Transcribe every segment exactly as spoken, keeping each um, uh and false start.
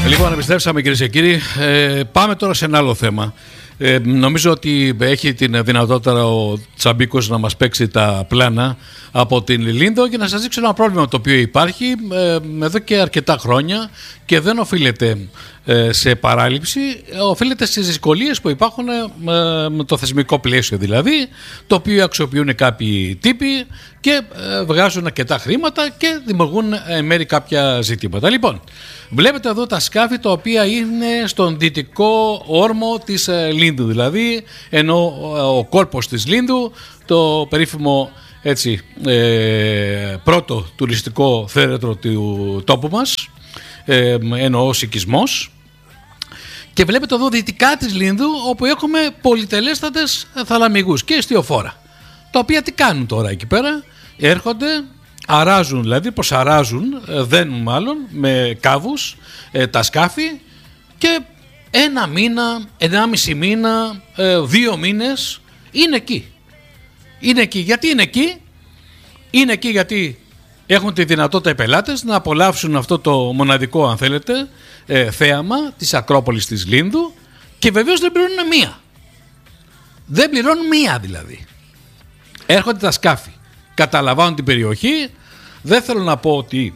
Λοιπόν, επιστρέψαμε κυρίες και κύριοι. Ε, πάμε τώρα σε ένα άλλο θέμα. Ε, νομίζω ότι έχει την δυνατότητα ο Τσαμπίκος να μας παίξει τα πλάνα από την Λίνδο και να σας δείξω ένα πρόβλημα το οποίο υπάρχει ε, εδώ και αρκετά χρόνια και δεν οφείλεται ε, σε παράληψη, οφείλεται στις δυσκολίες που υπάρχουν ε, με το θεσμικό πλαίσιο δηλαδή, το οποίο αξιοποιούν κάποιοι τύποι και ε, βγάζουν αρκετά χρήματα και δημιουργούν ε, μέρη κάποια ζητήματα. Λοιπόν, βλέπετε εδώ τα σκάφη τα οποία είναι στον δυτικό όρμο της ε, Λίνδου, δηλαδή ενώ ο κόλπος της Λίνδου, το περίφημο έτσι, ε, πρώτο τουριστικό θέρετρο του τόπου μας, ε, εννοώ οικισμός, και βλέπετε εδώ δυτικά της Λίνδου όπου έχουμε πολυτελέστατες θαλαμιγούς και εστιοφόρα, τα οποία τι κάνουν τώρα εκεί πέρα, έρχονται, αράζουν, δηλαδή πως αράζουν, δένουν μάλλον με κάβους ε, τα σκάφη και ένα μήνα, ενάμιση μήνα, ε, δύο μήνες είναι εκεί. Είναι εκεί. Γιατί είναι εκεί? Είναι εκεί γιατί έχουν τη δυνατότητα οι πελάτες να απολαύσουν αυτό το μοναδικό, αν θέλετε, ε, θέαμα της Ακρόπολης της Λίνδου και βεβαίως δεν πληρώνουν μία. Δεν πληρώνουν μία δηλαδή. Έρχονται τα σκάφη, καταλαμβάνουν την περιοχή. Δεν θέλω να πω ότι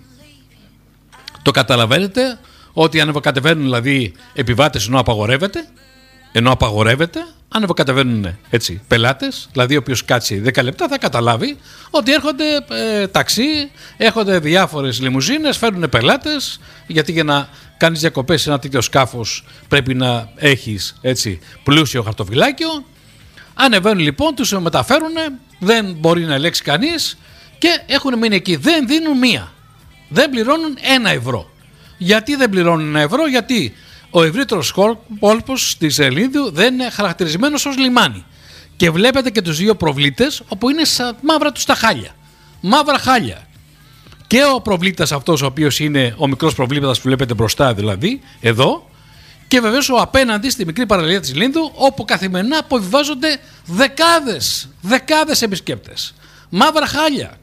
το καταλαβαίνετε, ότι ανεβοκατεβαίνουν δηλαδή επιβάτες ενώ απαγορεύεται, ενώ απαγορεύεται, ανεβοκατεβαίνουν έτσι πελάτες, δηλαδή ο οποίος κάτσει δέκα λεπτά θα καταλάβει ότι έρχονται ε, ταξί, έρχονται διάφορες λιμουζίνες, φέρνουν πελάτες, γιατί για να κάνεις διακοπές σε ένα τέτοιο σκάφος πρέπει να έχεις έτσι πλούσιο χαρτοφυλάκιο. Ανεβαίνουν λοιπόν, τους μεταφέρουν, δεν μπορεί να ελέγξει κανείς και έχουν μείνει εκεί. Δεν δίνουν μία, δεν πληρώνουν ένα ευρώ. Γιατί δεν πληρώνουν ένα ευρώ? Γιατί ο ευρύτερος κόλπος της Λίνδου δεν είναι χαρακτηρισμένος ως λιμάνι. Και βλέπετε και τους δύο προβλήτες όπου είναι σαν μαύρα τους τα χάλια. Μαύρα χάλια. Και ο προβλήτας αυτός ο οποίος είναι ο μικρός προβλήτας που βλέπετε μπροστά δηλαδή, εδώ. Και βεβαίως ο απέναντι στη μικρή παραλία της Λίνδου όπου καθημερινά αποβιβάζονται δεκάδες, δεκάδες επισκέπτες. Μαύρα χάλια.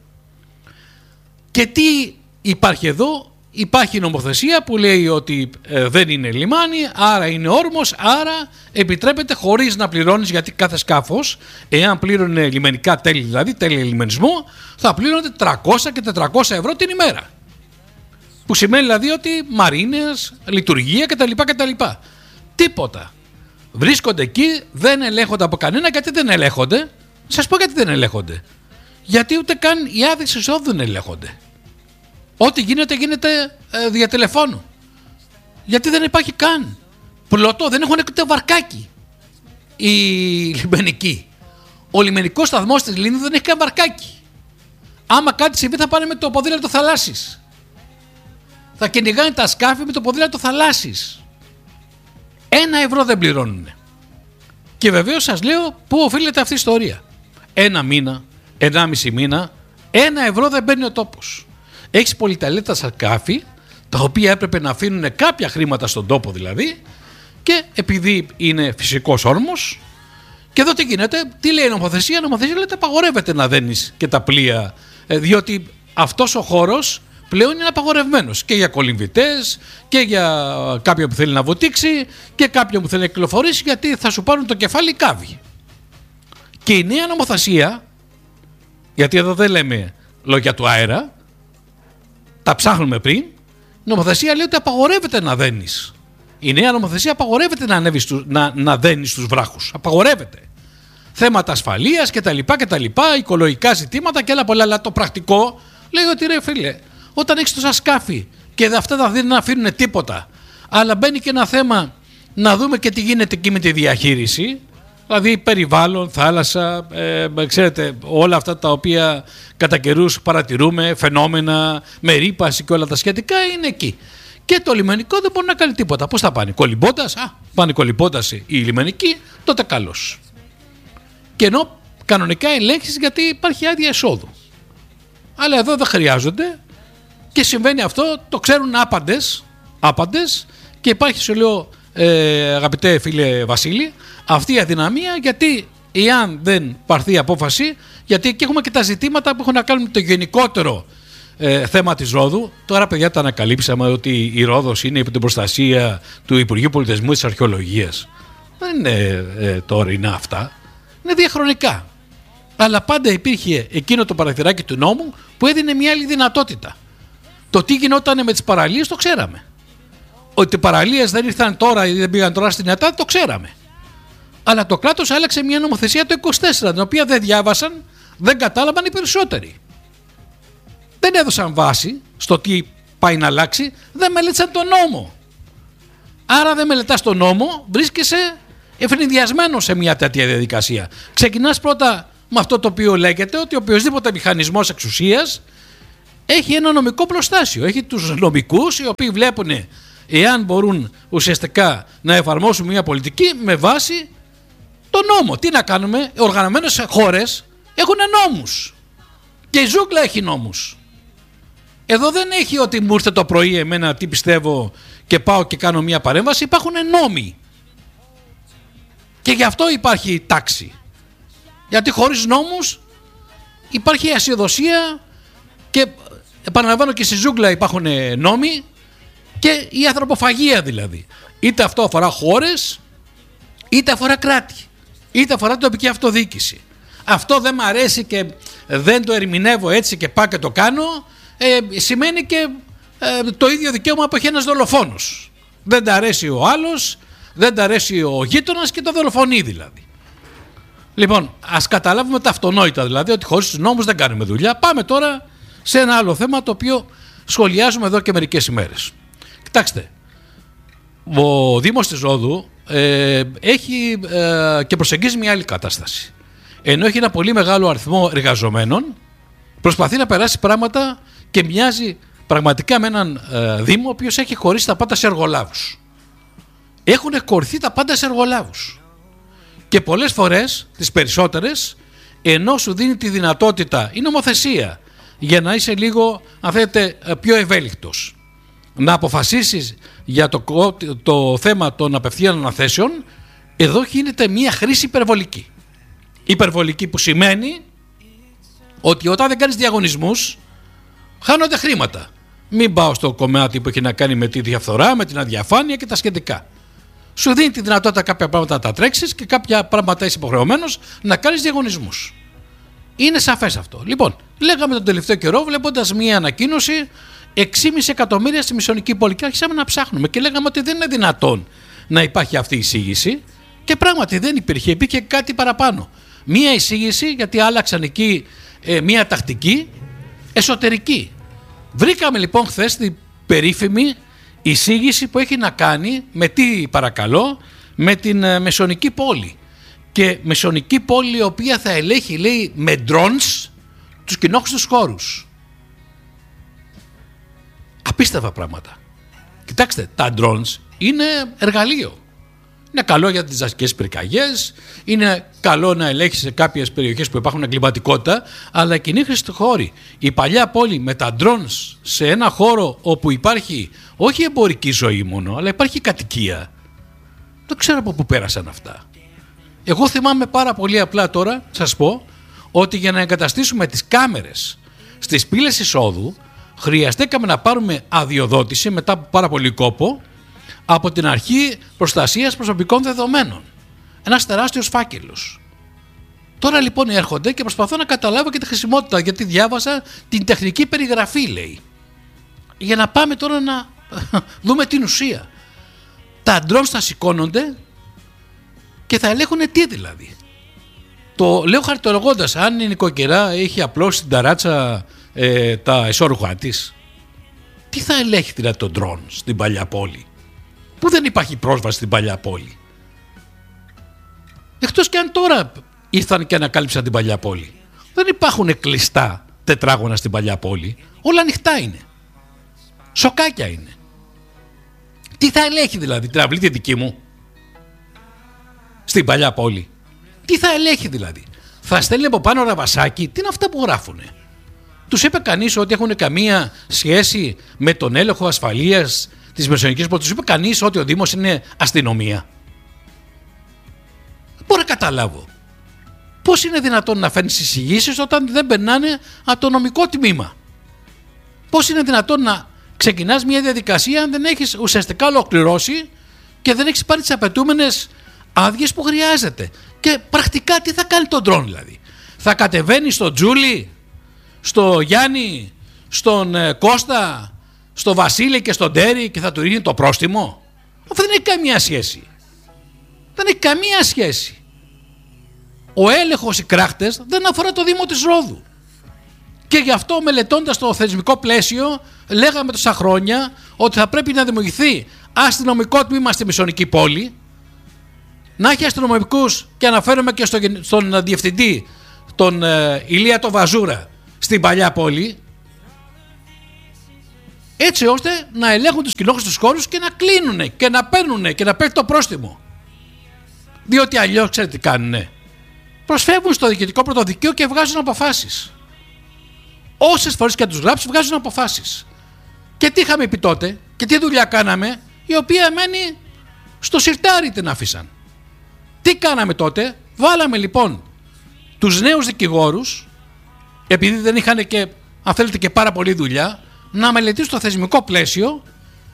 Και τι υπάρχει εδώ? Υπάρχει νομοθεσία που λέει ότι ε, δεν είναι λιμάνι, άρα είναι όρμος, άρα επιτρέπεται χωρίς να πληρώνεις, γιατί κάθε σκάφος, εάν πλήρωνε λιμενικά τέλη, δηλαδή τέλη λιμενισμού, θα πλήρωνε τριακόσια και τετρακόσια ευρώ την ημέρα. Που σημαίνει δηλαδή ότι μαρίνες, λειτουργία κτλ. κτλ. Τίποτα. Βρίσκονται εκεί, δεν ελέγχονται από κανένα. Γιατί δεν ελέγχονται? Σας πω γιατί δεν ελέγχονται. Γιατί ούτε καν οι άδειες εισόδου δεν ελέγχονται. Ό,τι γίνεται, γίνεται ε, δια τηλεφώνου. Γιατί δεν υπάρχει καν πλωτό, δεν έχουν ούτε βαρκάκι οι λιμενικοί. Ο λιμενικός σταθμός της Λίνδου δεν έχει καν βαρκάκι. Άμα κάτι συμβεί θα πάνε με το ποδήλατο θαλάσσης. Θα κυνηγάνε τα σκάφη με το ποδήλατο θαλάσσης. Ένα ευρώ δεν πληρώνουν. Και βεβαίως σας λέω πού οφείλεται αυτή η ιστορία. Ένα μήνα, ενάμιση μήνα, ένα ευρώ δεν παίρνει ο τόπος. Έχεις πολυτελέστατα σκάφη, τα οποία έπρεπε να αφήνουν κάποια χρήματα στον τόπο δηλαδή, και επειδή είναι φυσικός όρμος, και εδώ τι γίνεται, τι λέει η νομοθεσία? Η νομοθεσία λέει ότι απαγορεύεται να δένεις και τα πλοία, διότι αυτός ο χώρος πλέον είναι απαγορευμένος και για κολυμβητές και για κάποιον που θέλει να βοτήξει και κάποιον που θέλει να κυκλοφορήσει, γιατί θα σου πάρουν το κεφάλι κάβει. Και η νέα νομοθεσία, γιατί εδώ δεν λέμε λόγια του αέρα, τα ψάχνουμε πριν, η νομοθεσία λέει ότι απαγορεύεται να δένεις. Η νέα νομοθεσία απαγορεύεται να, ανέβεις, να, να δένεις στους βράχους. Απαγορεύεται. Θέματα ασφαλείας κτλ, κτλ, οικολογικά ζητήματα και άλλα πολλά. Αλλά το πρακτικό λέει ότι ρε φίλε, όταν έχεις τόσα σκάφη και αυτά δεν αφήνουν τίποτα, αλλά μπαίνει και ένα θέμα να δούμε και τι γίνεται εκεί με τη διαχείριση, δηλαδή περιβάλλον, θάλασσα, ε, ξέρετε, όλα αυτά τα οποία κατά καιρούς παρατηρούμε, φαινόμενα με ρύπαση και όλα τα σχετικά είναι εκεί. Και το λιμενικό δεν μπορεί να κάνει τίποτα. Πώς θα πάνε? Κολυμπώντας? Α, πάνε κολυμπώντας οι λιμενικοί, τότε καλώς. Και ενώ κανονικά ελέγχεις γιατί υπάρχει άδεια εισόδου. Αλλά εδώ δεν χρειάζονται και συμβαίνει αυτό, το ξέρουν άπαντες, άπαντες και υπάρχει, σου λέω, ε, αγαπητέ φίλε Βασίλη, αυτή η αδυναμία, γιατί εάν δεν πάρθει απόφαση, γιατί και έχουμε και τα ζητήματα που έχουν να κάνουν με το γενικότερο ε, θέμα της Ρόδου. Τώρα, παιδιά, τα ανακαλύψαμε ότι η Ρόδος είναι υπό την προστασία του Υπουργείου Πολιτισμού της Αρχαιολογίας. Δεν είναι ε, τωρινά αυτά. Είναι διαχρονικά. Αλλά πάντα υπήρχε εκείνο το παραθυράκι του νόμου που έδινε μια άλλη δυνατότητα. Το τι γινόταν με τις παραλίες το ξέραμε. Ότι οι παραλίες δεν ήρθαν τώρα ή δεν πήγαν τώρα στην ΕΤΑ το ξέραμε. Αλλά το κράτος άλλαξε μια νομοθεσία το είκοσι τέσσερα, την οποία δεν διάβασαν, δεν κατάλαβαν οι περισσότεροι. Δεν έδωσαν βάση στο τι πάει να αλλάξει, δεν μελέτησαν τον νόμο. Άρα δεν μελετάς τον νόμο, βρίσκεσαι ευνηδιασμένο σε μια τέτοια διαδικασία. Ξεκινάς πρώτα με αυτό το οποίο λέγεται ότι οποιοσδήποτε μηχανισμός εξουσίας έχει ένα νομικό προστάσιο. Έχει τους νομικούς οι οποίοι βλέπουν εάν μπορούν ουσιαστικά να εφαρμόσουν μια πολιτική με βάση τον νόμο. Τι να κάνουμε, οργανωμένες χώρες έχουν νόμους και η ζούγκλα έχει νόμους. Εδώ δεν έχει ότι μου ήρθε το πρωί εμένα τι πιστεύω και πάω και κάνω μια παρέμβαση. Υπάρχουν νόμοι και γι' αυτό υπάρχει τάξη. Γιατί χωρίς νόμους υπάρχει ασιοδοσία και επαναλαμβάνω και στη ζούγκλα υπάρχουν νόμοι και η ανθρωποφαγία δηλαδή. Είτε αυτό αφορά χώρες, είτε αφορά κράτη, είτε αφορά την τοπική αυτοδιοίκηση. Αυτό δεν μ' αρέσει και δεν το ερμηνεύω έτσι και πάω και το κάνω, ε, σημαίνει και ε, το ίδιο δικαίωμα που έχει ένας δολοφόνος. Δεν τα αρέσει ο άλλος, δεν τα αρέσει ο γείτονας και το δολοφονεί δηλαδή. Λοιπόν, ας καταλάβουμε τα αυτονόητα δηλαδή, ότι χωρίς τους νόμους δεν κάνουμε δουλειά. Πάμε τώρα σε ένα άλλο θέμα το οποίο σχολιάζουμε εδώ και μερικές ημέρες. Κοιτάξτε, ο Δήμος της Ρόδου ε, έχει ε, και προσεγγίζει μια άλλη κατάσταση. Ενώ έχει ένα πολύ μεγάλο αριθμό εργαζομένων, προσπαθεί να περάσει πράγματα και μοιάζει πραγματικά με έναν ε, Δήμο ο οποίος έχει χωρίσει τα πάντα σε εργολάβους. Έχουν κορθεί τα πάντα σε εργολάβους. Και πολλές φορές, τις περισσότερες, ενώ σου δίνει τη δυνατότητα η νομοθεσία για να είσαι λίγο, αν θέλετε, πιο ευέλικτος, να αποφασίσεις για το, το θέμα των απευθείαν αναθέσεων, εδώ γίνεται μια χρήση υπερβολική. Υπερβολική που σημαίνει ότι όταν δεν κάνεις διαγωνισμούς χάνονται χρήματα. Μην πάω στο κομμάτι που έχει να κάνει με τη διαφθορά, με την αδιαφάνεια και τα σχετικά. Σου δίνει τη δυνατότητα κάποια πράγματα να τα τρέξεις και κάποια πράγματα είσαι υποχρεωμένος να κάνεις διαγωνισμούς. Είναι σαφές αυτό. Λοιπόν, λέγαμε τον τελευταίο καιρό, βλέποντας μία ανακοίνωση έξι κόμμα πέντε εκατομμύρια στη Μεσαιωνική πόλη και άρχισαμε να ψάχνουμε και λέγαμε ότι δεν είναι δυνατόν να υπάρχει αυτή η εισήγηση και πράγματι δεν υπήρχε, υπήρχε κάτι παραπάνω. Μία εισήγηση γιατί άλλαξαν εκεί ε, μία τακτική εσωτερική. Βρήκαμε λοιπόν χθες την περίφημη εισήγηση που έχει να κάνει με τι παρακαλώ, με την ε, Μεσαιωνική πόλη. Και Μεσαιωνική πόλη η οποία θα ελέγχει, λέει, με drones τους κοινόχρηστους χώρους. Απίστευτα πράγματα. Κοιτάξτε, τα drones είναι εργαλείο. Είναι καλό για τις δασικές πυρκαγιές, είναι καλό να ελέγχει σε κάποιες περιοχές που υπάρχουν εγκληματικότητα, αλλά οι κοινόχρηστοι χώροι, η παλιά πόλη με τα drones σε ένα χώρο όπου υπάρχει όχι εμπορική ζωή μόνο, αλλά υπάρχει κατοικία. Δεν ξέρω από πού πέρασαν αυτά. Εγώ θυμάμαι πάρα πολύ απλά τώρα, σας πω, ότι για να εγκαταστήσουμε τις κάμερες στις πύλες εισόδου χρειαστήκαμε να πάρουμε αδειοδότηση μετά από πάρα πολύ κόπο από την Αρχή Προστασίας Προσωπικών Δεδομένων. Ένας τεράστιος φάκελος. Τώρα λοιπόν έρχονται και προσπαθώ να καταλάβω και τη χρησιμότητα, γιατί διάβασα την τεχνική περιγραφή, λέει. Για να πάμε τώρα να δούμε την ουσία. Τα drones θα σηκώνονται και θα ελέγχουν τι δηλαδή. Το λέω χαριτολογώντας, αν η νοικοκυρά έχει απλώς στην ταράτσα ε, τα εσώρουχά της, τι θα ελέγχει δηλαδή το drone στην παλιά πόλη, που δεν υπάρχει πρόσβαση στην παλιά πόλη. Εκτός και αν τώρα ήρθαν και ανακάλυψαν την παλιά πόλη. Δεν υπάρχουν κλειστά τετράγωνα στην παλιά πόλη. Όλα ανοιχτά είναι. Σοκάκια είναι. Τι θα ελέγχει δηλαδή, την αυλή τη δική μου στην παλιά πόλη? Τι θα ελέγχει δηλαδή? Θα στέλνει από πάνω ραβασάκι? Τι είναι αυτά που γράφουνε? Τους είπε κανείς ότι έχουν καμία σχέση με τον έλεγχο ασφαλείας της Μεσαιωνικής πόλης? Τους είπε κανείς ότι ο Δήμος είναι αστυνομία? Δεν μπορώ να καταλάβω. Πώς είναι δυνατόν να φέρνεις εισηγήσεις όταν δεν περνάνε από το νομικό τμήμα? Πώς είναι δυνατόν να ξεκινάς μια διαδικασία αν δεν έχεις ουσιαστικά ολοκληρώσει και δεν έχεις πάρει τις απαιτούμενες άδειες που χρειάζεται? Και πρακτικά τι θα κάνει το ντρόν δηλαδή? Θα κατεβαίνει στο Τζούλι, στο Γιάννη, στον ε, Κώστα, στο Βασίλη και στον Τέρι και θα του ρίχνει το πρόστιμο? Αυτό δεν έχει καμία σχέση. Δεν έχει καμία σχέση. Ο έλεγχος, οι κράχτες δεν αφορά το Δήμο της Ρόδου. Και γι' αυτό, μελετώντας το θεσμικό πλαίσιο, λέγαμε τόσα χρόνια ότι θα πρέπει να δημιουργηθεί αστυνομικό τμήμα στη Μισονική πόλη, να έχει αστυνομικούς, και αναφέρομαι και στον, στον διευθυντή, τον ε, Ηλία το Βαζούρα, στην παλιά πόλη, έτσι ώστε να ελέγχουν τους κοινόχρηστους τους χώρους και να κλείνουν και να παίρνουν και να παίρνει το πρόστιμο. Διότι αλλιώς ξέρετε τι κάνουνε? Προσφεύγουν στο διοικητικό πρωτοδικείο και βγάζουν αποφάσεις. Όσες φορές και τους γράψει, βγάζουν αποφάσεις. Και τι είχαμε πει τότε και τι δουλειά κάναμε, η οποία μένει στο σιρτάρι την άφησαν. Τι κάναμε τότε? Βάλαμε λοιπόν τους νέους δικηγόρους, επειδή δεν είχαν και, αν θέλετε, και πάρα πολλή δουλειά, να μελετήσουν το θεσμικό πλαίσιο,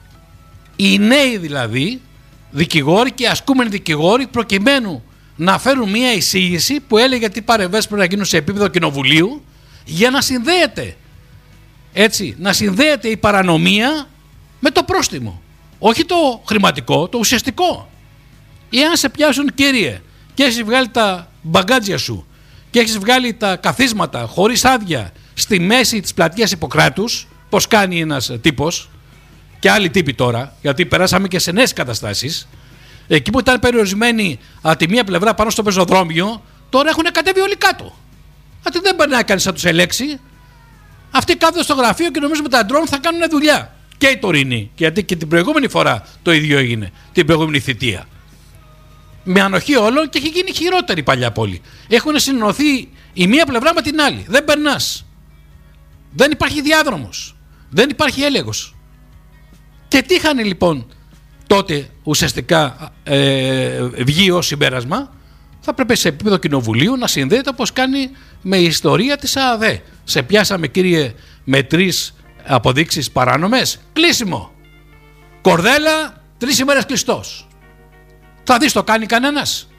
οι νέοι δηλαδή δικηγόροι και ασκούμενοι δικηγόροι, προκειμένου να φέρουν μια εισήγηση που έλεγε τι παρεμβάσεις πρέπει να γίνουν σε επίπεδο κοινοβουλίου, για να συνδέεται, έτσι, να συνδέεται η παρανομία με το πρόστιμο. Όχι το χρηματικό, το ουσιαστικό. Εάν σε πιάσουν, κύριε, και έχεις βγάλει τα μπαγκάτζια σου και έχεις βγάλει τα καθίσματα χωρίς άδεια στη μέση της πλατείας Ιπποκράτους, πως κάνει ένας τύπος και άλλοι τύποι τώρα, γιατί περάσαμε και σε νέες καταστάσεις, εκεί που ήταν περιορισμένοι από τη μία πλευρά πάνω στο πεζοδρόμιο, τώρα έχουν κατέβει όλοι κάτω. Γιατί δεν περνάει κανείς να τους ελέξει. Αυτοί κάθονται στο γραφείο και νομίζουν με τα ντρόν θα κάνουν δουλειά. Και η τωρινή. Γιατί και την προηγούμενη φορά το ίδιο έγινε. Την προηγούμενη θητεία. Με ανοχή όλων και έχει γίνει χειρότερη η παλιά πόλη. Έχουν συνενωθεί η μία πλευρά με την άλλη. Δεν περνάς. Δεν υπάρχει διάδρομος. Δεν υπάρχει έλεγχος. Και τι είχαν λοιπόν τότε ουσιαστικά ε, βγει ως συμπέρασμα? Θα πρέπει σε επίπεδο κοινοβουλίου να συνδέεται όπως κάνει με η ιστορία της ΑΑΔΕ. Σε πιάσαμε, κύριε, με τρεις αποδείξεις παράνομες, κλείσιμο. Κορδέλα, τρεις ημέρες κλειστός. Θα δεις το κάνει κανένας?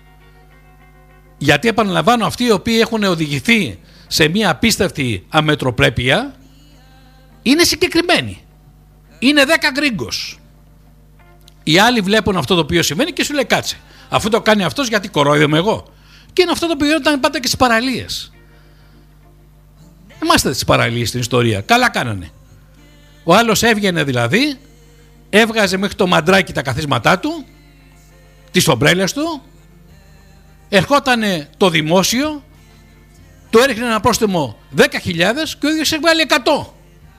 Γιατί, επαναλαμβάνω, αυτοί οι οποίοι έχουν οδηγηθεί σε μια απίστευτη αμετροπρέπεια είναι συγκεκριμένοι. Είναι δέκα γκρίγκος. Οι άλλοι βλέπουν αυτό το οποίο συμβαίνει και σου λέει κάτσε. Αφού το κάνει αυτός, γιατί κορόιδευα εγώ? Και είναι αυτό το οποίο ήταν πάντα και στις παραλίες. Είμαστε στις παραλίες στην ιστορία. Καλά κάνανε. Ο άλλος έβγαινε δηλαδή, έβγαζε μέχρι το μαντράκι τα καθίσματά του, τις ομπρέλες του, ερχότανε το δημόσιο, του έριχνε ένα πρόστιμο δέκα χιλιάδες και ο ίδιος έβγαλε εκατό.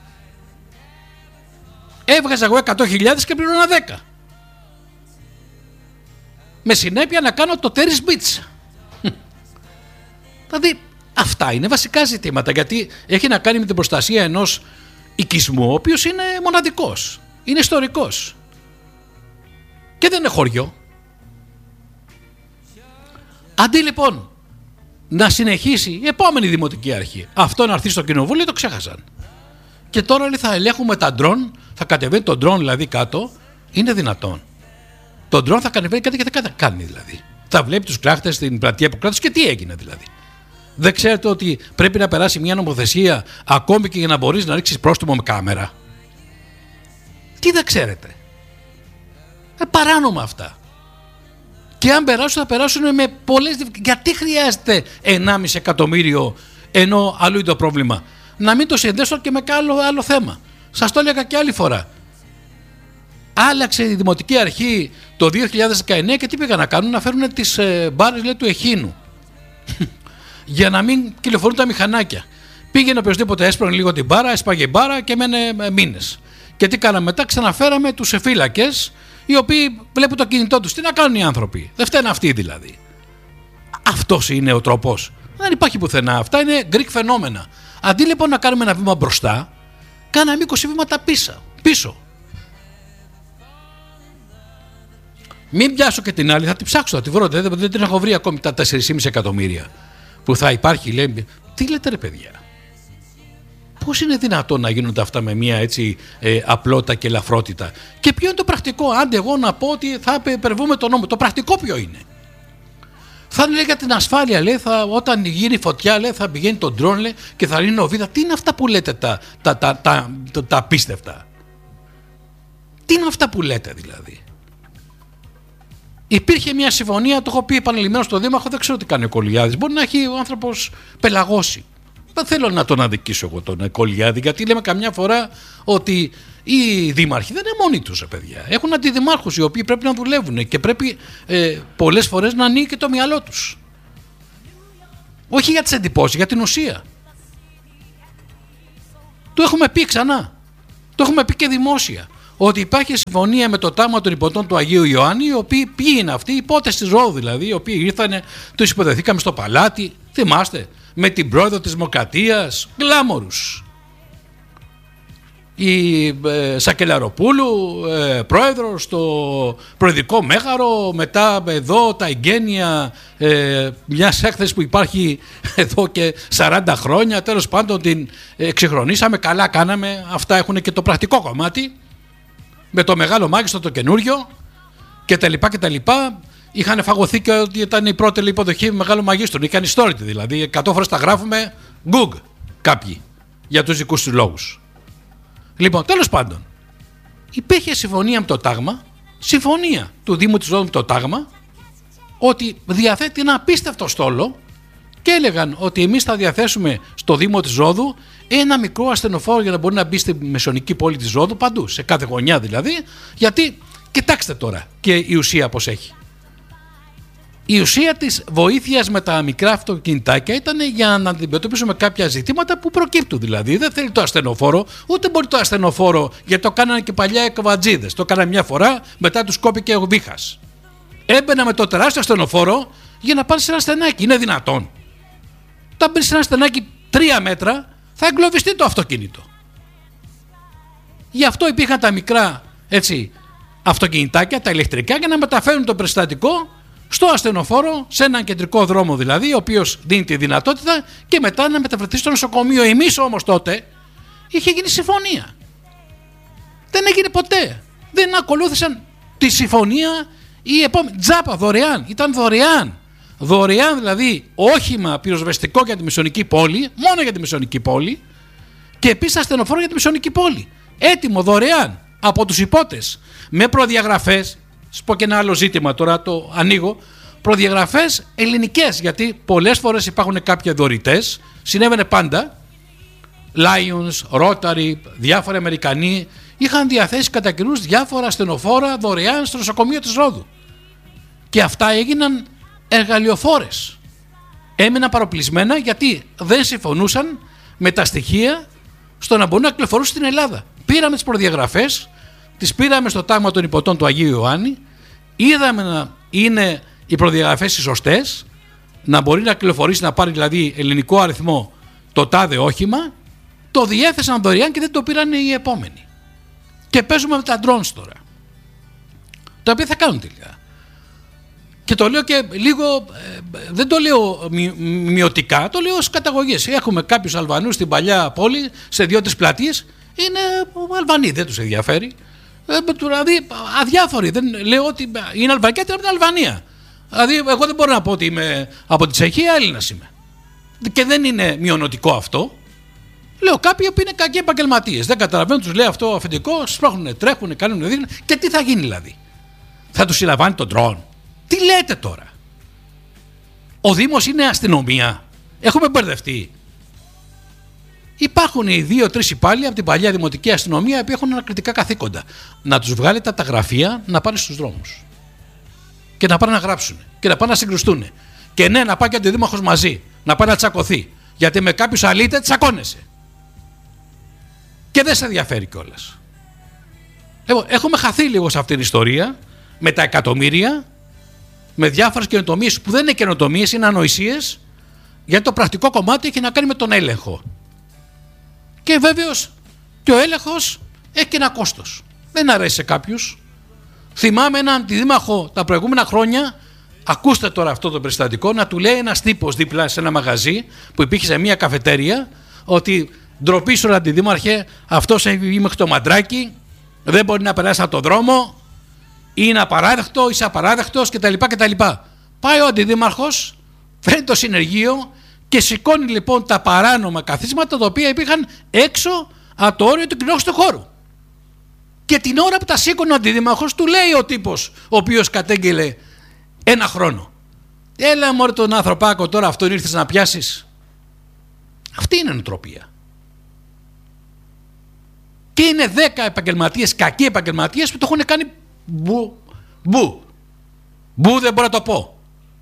Έβγαζα εγώ εκατό χιλιάδες και πλήρωνα δέκα. Με συνέπεια να κάνω το τέρις μπιτς. Δηλαδή αυτά είναι βασικά ζητήματα, γιατί έχει να κάνει με την προστασία ενός οικισμού, ο οποίος είναι μοναδικός, είναι ιστορικός και δεν είναι χωριό. Αντί λοιπόν να συνεχίσει η επόμενη δημοτική αρχή αυτό να έρθει στο κοινοβούλιο, το ξέχασαν. Και τώρα λέει θα ελέγχουμε τα ντρόν, θα κατεβαίνει το ντρόν δηλαδή κάτω. Είναι δυνατόν? Το ντρόν θα κατεβαίνει κάτι και δεν θα κάνει δηλαδή. Θα βλέπει τους κλάχτες στην πλατεία Ιπποκράτους και τι έγινε δηλαδή. Δεν ξέρετε ότι πρέπει να περάσει μια νομοθεσία ακόμη και για να μπορείς να ρίξεις πρόστιμο με κάμερα? Τι δεν ξέρετε? Ε, παράνομα αυτά. Και αν περάσουν θα περάσουν με πολλές... Γιατί χρειάζεται ενάμιση εκατομμύριο ενώ αλλού είναι το πρόβλημα? Να μην το συνδέσω και με άλλο, άλλο θέμα. Σας το έλεγα και άλλη φορά. Άλλαξε η Δημοτική Αρχή το δύο χιλιάδες δεκαεννέα και τι πήγαν να κάνουν? Να φέρουν τις ε, μπάρες, λέει, του Εχίνου για να μην κυκλοφορούν τα μηχανάκια. Πήγαινε οποιοδήποτε, έσπρωγε λίγο την μπάρα, έσπαγε η μπάρα και έμενε ε, μήνες. Και τι κάναμε μετά? Ξαναφέραμε τους εφύλακες, οι οποίοι βλέπουν το κινητό τους. Τι να κάνουν οι άνθρωποι? Δεν φταίνουν αυτοί δηλαδή. Αυτός είναι ο τρόπος? Δεν υπάρχει πουθενά. Αυτά είναι Greek φαινόμενα. Αντί λοιπόν να κάνουμε ένα βήμα μπροστά, κάναμε είκοσι βήματα πίσω. πίσω. Μην πιάσω και την άλλη, θα την ψάξω, θα τη βρω. Δεν, δεν την έχω βρει ακόμη τα τέσσερα κόμμα πέντε εκατομμύρια που θα υπάρχει, λέει. Τι λέτε ρε παιδιά? Πώς είναι δυνατόν να γίνονται αυτά με μια έτσι ε, απλότητα και ελαφρότητα? Και ποιο είναι το πρακτικό? Άντε εγώ να πω ότι θα υπερβούμε τον νόμο. Το πρακτικό ποιο είναι? Θα λέει για την ασφάλεια, λέει, θα, όταν γίνει φωτιά, λέει, θα πηγαίνει το ντρόν, λέει, και θα λύνει ο βίδα. Τι είναι αυτά που λέτε τα, τα, τα, τα, τα, τα απίστευτα? Τι είναι αυτά που λέτε δηλαδή? Υπήρχε μια συμφωνία, το έχω πει επανειλημμένο στο Δήμαρχο, δεν ξέρω τι κάνει ο Κολιάδης. Μπορεί να έχει ο άνθρωπος πελαγώσει. Δεν θέλω να τον αδικήσω εγώ τον Κολιάδη, γιατί λέμε καμιά φορά ότι οι δήμαρχοι δεν είναι μόνοι τους, παιδιά. Έχουν αντιδημάρχους οι οποίοι πρέπει να δουλεύουν και πρέπει ε, πολλές φορές να ανοίγει και το μυαλό τους. Όχι για τις εντυπώσεις, για την ουσία. Το έχουμε πει ξανά. Το έχουμε πει και δημόσια. Ότι υπάρχει συμφωνία με το τάγμα των υποτών του Αγίου Ιωάννη, οι οποίοι ποιοι είναι αυτοί, οι υπότες της Ρόδου δηλαδή, οι οποίοι ήρθανε, τους υποδεθήκαμε στο παλάτι, θυμάστε, με την πρόεδρο της Δημοκρατίας, γκλάμορους. Η ε, Σακελαροπούλου, ε, πρόεδρος στο Προεδρικό Μέγαρο, μετά εδώ τα εγγένεια ε, μιας έκθεσης που υπάρχει εδώ και σαράντα χρόνια, τέλος πάντων την εξυγχρονίσαμε, καλά κάναμε, αυτά έχουν και το πρακτικό κομμάτι, με το μεγάλο μάγιστο το καινούριο και τα λοιπά και τα λοιπά. Είχαν φαγωθεί και ότι ήταν η πρώτη υποδοχή με μεγάλο μαγίστρο. Είχαν ιστόρυτη δηλαδή. Εκατό φορές τα γράφουμε Google κάποιοι για τους δικούς τους λόγους. Λοιπόν, τέλος πάντων, υπήρχε συμφωνία με το τάγμα, συμφωνία του Δήμου της Ρόδου με το τάγμα, ότι διαθέτει ένα απίστευτο στόλο και έλεγαν ότι εμείς θα διαθέσουμε στο Δήμο της Ρόδου ένα μικρό ασθενοφόρο για να μπορεί να μπει στη μεσονική πόλη της Ρόδου, παντού, σε κάθε γωνιά δηλαδή, γιατί κοιτάξτε τώρα και η ουσία πως έχει. Η ουσία της βοήθειας με τα μικρά αυτοκινητάκια ήταν για να αντιμετωπίσουμε κάποια ζητήματα που προκύπτουν. Δηλαδή, δεν θέλει το ασθενοφόρο, ούτε μπορεί το ασθενοφόρο, γιατί το κάνανε και παλιά οι καβατζίδες. Το έκαναν μια φορά, μετά τους κόπηκε ο βήχας. Έμπαινα με το τεράστιο ασθενοφόρο για να πάνε σε ένα στενάκι. Είναι δυνατόν? Όταν μπει σε ένα στενάκι τρία μέτρα, θα εγκλωβιστεί το αυτοκίνητο. Γι' αυτό υπήρχαν τα μικρά έτσι, αυτοκινητάκια, τα ηλεκτρικά, για να μεταφέρουν το περιστατικό στο ασθενοφόρο, σε έναν κεντρικό δρόμο δηλαδή, ο οποίος δίνει τη δυνατότητα και μετά να μεταφερθεί στο νοσοκομείο. Εμείς όμως τότε είχε γίνει συμφωνία. Δεν έγινε ποτέ. Δεν ακολούθησαν τη συμφωνία οι επόμενοι. Τζάπα, δωρεάν. Ήταν δωρεάν. Δωρεάν δηλαδή όχημα πυροσβεστικό για τη μεσονική πόλη, μόνο για τη μεσονική πόλη, και επίσης ασθενοφόρο για τη μεσονική πόλη. Έτοιμο, δωρεάν, από τους υπότες, με προδιαγραφές. Σας πω και ένα άλλο ζήτημα, τώρα το ανοίγω. Προδιαγραφές ελληνικές, γιατί πολλές φορές υπάρχουν κάποιοι δωρητές, συνέβαινε πάντα. Lions, Rotary, διάφοροι Αμερικανοί είχαν διαθέσει κατά καιρούς διάφορα ασθενοφόρα δωρεάν στο νοσοκομείο της Ρόδου. Και αυτά έγιναν εργαλειοφόρες. Έμειναν παροπλισμένα γιατί δεν συμφωνούσαν με τα στοιχεία στο να μπορούν να κυκλοφορούσαν στην Ελλάδα. Πήραμε τις προδιαγραφές, τις πήραμε στο τάγμα των υποτών του Αγίου Ιωάννη, είδαμε να είναι οι προδιαγραφές οι σωστές, να μπορεί να κυκλοφορήσει, να πάρει δηλαδή ελληνικό αριθμό το τάδε όχημα, το διέθεσαν δωρεάν και δεν το πήραν οι επόμενοι. Και παίζουμε με τα drones τώρα, τα οποία θα κάνουν τελικά. Και το λέω και λίγο, δεν το λέω μει, μειωτικά, το λέω ως καταγωγές. Έχουμε κάποιους Αλβανούς στην παλιά πόλη, σε δύο-τρεις πλατείες, είναι Αλβανοί, δεν τους ενδιαφέρει. Δηλαδή αδιάφοροι, δεν λέω ότι είναι Αλβανικά, είναι από την Αλβανία. Δηλαδή εγώ δεν μπορώ να πω ότι είμαι από τη Τσεχία, Έλληνας είμαι. Και δεν είναι μειονοτικό αυτό. Λέω κάποιοι που είναι κακοί επαγγελματίες, δεν καταλαβαίνουν, τους λέει αυτό αφεντικό, σπρώχνουν, τρέχουν, κάνουν, δείχνουν. Και τι θα γίνει δηλαδή? Θα τους συλλαμβάνει τον ντρόν? Τι λέτε τώρα? Ο Δήμος είναι αστυνομία? Έχουμε μπερδευτεί? Υπάρχουν οι δύο-τρεις υπάλληλοι από την παλιά δημοτική αστυνομία που έχουν ανακριτικά καθήκοντα. Να τους βγάλετε τα γραφεία να πάνε στους δρόμους. Και να πάνε να γράψουν. Και να πάνε να συγκρουστούν. Και ναι, να πάει και ο αντιδήμαρχος μαζί. Να πάει να τσακωθεί. Γιατί με κάποιους αλήτε τσακώνεσαι. Και δεν σε ενδιαφέρει κιόλας. Λοιπόν, έχουμε χαθεί λίγο σε αυτήν την ιστορία. Με τα εκατομμύρια. Με διάφορες καινοτομίες που δεν είναι καινοτομίες, είναι ανοησίες. Γιατί το πρακτικό κομμάτι έχει να κάνει με τον έλεγχο. Και βέβαιος και ο έλεγχος έχει και ένα κόστος. Δεν αρέσει σε κάποιους. Θυμάμαι έναν αντιδήμαρχο τα προηγούμενα χρόνια, ακούστε τώρα αυτό το περιστατικό, να του λέει ένας τύπος δίπλα σε ένα μαγαζί που υπήρχε σε μια καφετέρια, ότι Ντροπή σου, αντιδήμαρχε, αυτός έχει μέχρι το μαντράκι, δεν μπορεί να περάσει από τον δρόμο, είναι απαράδεκτο, είσαι απαράδεκτος κτλ. κτλ. Πάει ο αντιδήμαρχος, φέρνει το συνεργείο και σηκώνει λοιπόν τα παράνομα καθίσματα τα οποία υπήρχαν έξω από το όριο του κοινόχρηστου χώρου. Και την ώρα που τα σήκωνε ο αντιδήμαρχος, του λέει ο τύπος, ο οποίος κατέγγειλε ένα χρόνο. Έλα μωρέ τον ανθρωπάκο, τώρα αυτόν ήρθες να πιάσεις. Αυτή είναι η νοοτροπία. Και είναι δέκα επαγγελματίες, κακοί επαγγελματίες που το έχουν κάνει μπου, μπου. Μπου δεν μπορώ να το πω.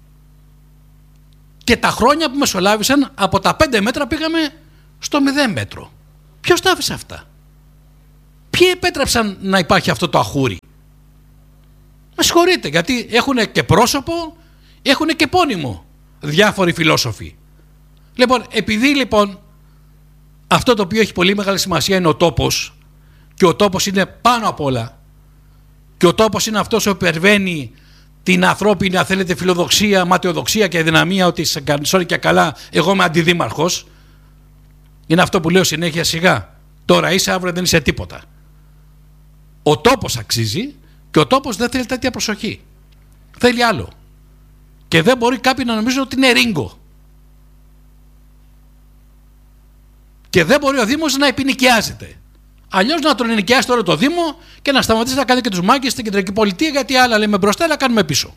Και τα χρόνια που μεσολάβησαν, από τα πέντε μέτρα πήγαμε στο μηδέν μέτρο. Ποιος τα άφησε αυτά? Ποιοι επέτρεψαν να υπάρχει αυτό το αχούρι? Με συγχωρείτε, γιατί έχουν και πρόσωπο, έχουν και επώνυμο διάφοροι φιλόσοφοι. Λοιπόν, επειδή λοιπόν αυτό το οποίο έχει πολύ μεγάλη σημασία είναι ο τόπος, και ο τόπος είναι πάνω απ' όλα, και ο τόπος είναι αυτός που υπερβαίνει την ανθρώπινη, αν θέλετε, φιλοδοξία, ματαιοδοξία και αδυναμία, ότι σε κανισόρι και καλά εγώ είμαι αντιδήμαρχος. Είναι αυτό που λέω συνέχεια, σιγά, τώρα είσαι, αύριο δεν είσαι τίποτα. Ο τόπος αξίζει και ο τόπος δεν θέλει τέτοια προσοχή. Θέλει άλλο. Και δεν μπορεί κάποιοι να νομίζουν ότι είναι ρίγκο. Και δεν μπορεί ο Δήμος να επινοικιάζεται. Αλλιώς να τον ενοικιάσει τώρα το Δήμο και να σταματήσει να κάνει και τους μάγκες στην κεντρική πολιτεία, γιατί άλλα λέμε μπροστά, άλλα κάνουμε πίσω.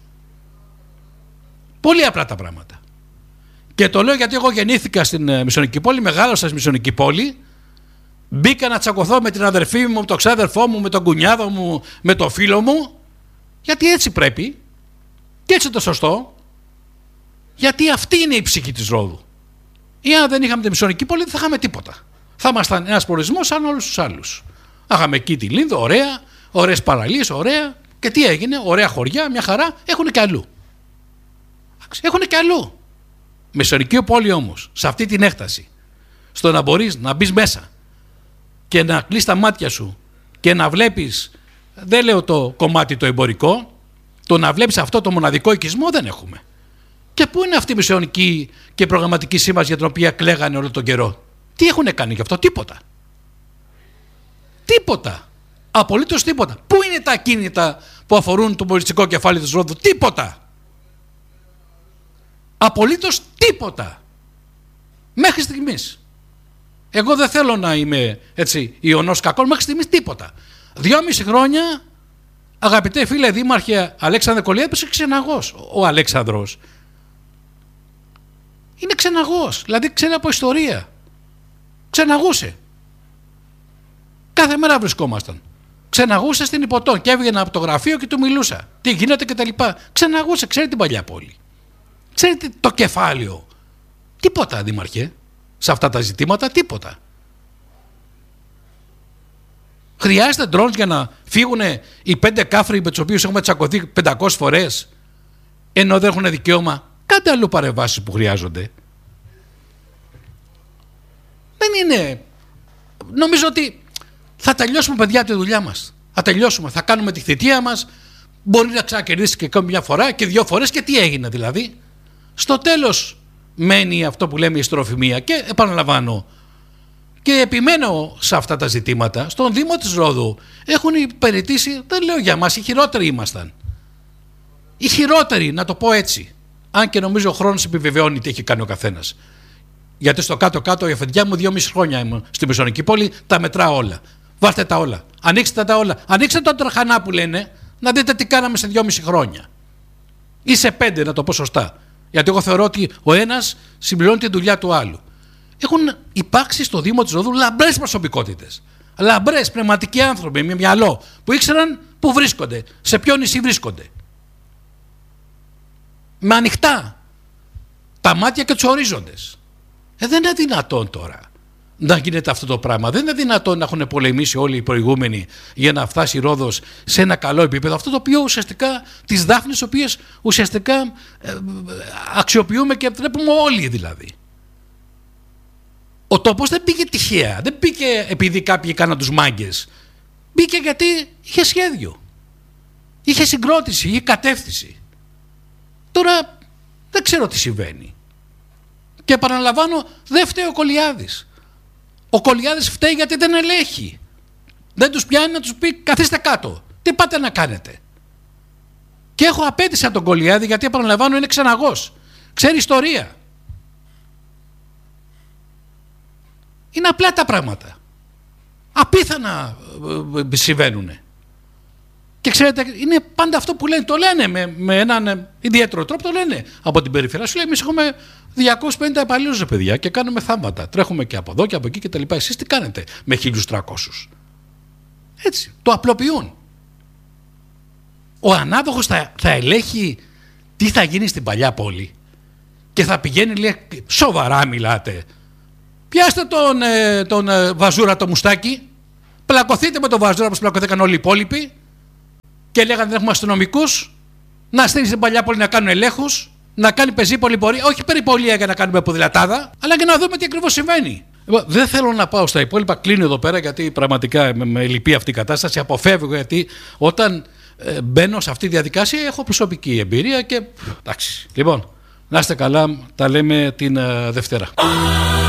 Πολύ απλά τα πράγματα. Και το λέω γιατί εγώ γεννήθηκα στην Μισονική πόλη, μεγάλωσα στη Μισονική πόλη, μπήκα να τσακωθώ με την αδερφή μου, με τον ξάδερφό μου, με τον κουνιάδο μου, με τον φίλο μου, γιατί έτσι πρέπει και έτσι το σωστό, γιατί αυτή είναι η ψυχή της Ρόδου. Ή αν δεν είχαμε τη Μισονική πόλη, δεν θα είχαμε τίποτα. Θα ήμασταν ένας προορισμός σαν όλους τους άλλους. Είχαμε εκεί τη Λίνδο, ωραία, ωραίες παραλίες, ωραία. Και τι έγινε, ωραία χωριά, μια χαρά, έχουν και αλλού. Έχουν και αλλού. Μισονική πόλη όμως, σε αυτή την έκταση, στο να μπορείς να μπεις μέσα και να κλείσεις τα μάτια σου και να βλέπεις, δεν λέω το κομμάτι το εμπορικό, το να βλέπεις αυτό το μοναδικό οικισμό δεν έχουμε. Και πού είναι αυτή η μισονική και προγραμματική σύμβαση για την οποία κλαίγανε όλο τον καιρό? Τι έχουν κάνει γι' αυτό? Τίποτα. Τίποτα. Απολύτως τίποτα. Πού είναι τα ακίνητα που αφορούν το πολιτιστικό κεφάλι της Ρόδου? Τίποτα. Απολύτως τίποτα. Μέχρι στιγμής. Εγώ δεν θέλω να είμαι έτσι ιονός κακών, μέχρι στιγμής τίποτα. Δυόμιση χρόνια, αγαπητέ φίλε Δήμαρχε Αλέξανδρε Κολιάδη, έπεσε ξεναγός ο Αλέξανδρος. Είναι ξεναγός, δηλαδή ξέρει από ιστορία. Ξεναγούσε. Κάθε μέρα βρισκόμασταν. Ξεναγούσε στην Υποτών και έβγαινα από το γραφείο και του μιλούσα. Τι γίνεται και τα λοιπά. Ξεναγούσε, ξέρει την παλιά πόλη. Ξέρετε το κεφάλαιο. Τίποτα, Δήμαρχε, σε αυτά τα ζητήματα, τίποτα. Χρειάζεται drones για να φύγουν οι πέντε κάφροι με τους οποίους έχουμε τσακωθεί πεντακόσιες φορές, ενώ δεν έχουν δικαίωμα? Κάντε αλλού παρεμβάσεις που χρειάζονται. Δεν είναι. Νομίζω ότι θα τελειώσουμε, παιδιά, τη δουλειά μας. Θα τελειώσουμε, θα κάνουμε τη θητεία μας. Μπορεί να ξανακερδίσει και μια φορά και δύο φορές, και τι έγινε δηλαδή? Στο τέλος μένει αυτό που λέμε η ιστροφημία. Και επαναλαμβάνω και επιμένω σε αυτά τα ζητήματα. Στον Δήμο της Ρόδου έχουν υπηρετήσει, δεν λέω για μας, οι χειρότεροι ήμασταν. Οι χειρότεροι, να το πω έτσι. Αν και νομίζω ο χρόνος επιβεβαιώνει τι έχει κάνει ο καθένας. Γιατί στο κάτω-κάτω η αφεντιά μου δυόμιση χρόνια ήμουν στη Μισονική πόλη, τα μετράω όλα. Βάλτε τα όλα. Ανοίξτε τα όλα. Ανοίξτε τον τραχανά που λένε, να δείτε τι κάναμε σε δυόμιση χρόνια. Ή σε πέντε, να το πω σωστά. Γιατί εγώ θεωρώ ότι ο ένας συμπληρώνει τη δουλειά του άλλου. Έχουν υπάρξει στο Δήμο της Ρόδου λαμπρές προσωπικότητες. Λαμπρές, πνευματικοί άνθρωποι με μυαλό που ήξεραν πού βρίσκονται, σε ποιο νησί βρίσκονται. Με ανοιχτά τα μάτια και τους ορίζοντες. Ε, δεν είναι δυνατόν τώρα να γίνεται αυτό το πράγμα. Δεν είναι δυνατόν να έχουν πολεμήσει όλοι οι προηγούμενοι για να φτάσει η Ρόδος σε ένα καλό επίπεδο. Αυτό το οποίο ουσιαστικά, τις δάφνες, τις οποίες ουσιαστικά ε, αξιοποιούμε και βλέπουμε όλοι δηλαδή. Ο τόπος δεν πήγε τυχαία, δεν πήγε επειδή κάποιοι κάναν τους μάγκες. Μπήκε γιατί είχε σχέδιο, είχε συγκρότηση, είχε κατεύθυνση. Τώρα δεν ξέρω τι συμβαίνει. Και επαναλαμβάνω, δεν φταίει ο Κολιάδης. Ο Κολιάδης φταίει γιατί δεν ελέγχει. Δεν τους πιάνει να τους πει καθίστε κάτω. Τι πάτε να κάνετε. Και έχω απέτηση από τον Κολιάδη γιατί επαναλαμβάνω είναι ξεναγός. Ξέρει ιστορία. Είναι απλά τα πράγματα. Απίθανα ε, συμβαίνουν. Και ξέρετε, είναι πάντα αυτό που λένε. Το λένε με, με έναν ιδιαίτερο τρόπο. Το λένε από την περιφέρεια. Σου λέει: εμείς έχουμε διακόσιους πενήντα υπαλλήλους, παιδιά, και κάνουμε θαύματα. Τρέχουμε και από εδώ και από εκεί κτλ. Εσείς τι κάνετε με χίλιους τριακόσιους. Έτσι. Το απλοποιούν. Ο ανάδοχος θα, θα ελέγχει τι θα γίνει στην παλιά πόλη. Και θα πηγαίνει, λέει: σοβαρά μιλάτε. Πιάστε τον, ε, τον ε, Βαζούρα το μουστάκι. Πλακωθείτε με τον Βαζούρα όπως πλακωθήκαν όλοι οι υπόλοιποι. Και λέγανε δεν έχουμε αστυνομικούς. Να στείλει στην παλιά πόλη να κάνουν ελέγχους. Να κάνει πεζή πολυπορία. Όχι περιπολία για να κάνουμε ποδηλατάδα. Αλλά και να δούμε τι ακριβώς συμβαίνει. Εγώ δεν θέλω να πάω στα υπόλοιπα. Κλείνω εδώ πέρα γιατί πραγματικά με, με λυπεί αυτή η κατάσταση. Αποφεύγω γιατί όταν ε, μπαίνω σε αυτή τη διαδικασία έχω προσωπική εμπειρία και. Εντάξει. Λοιπόν, να είστε καλά. Τα λέμε την ε, Δευτέρα.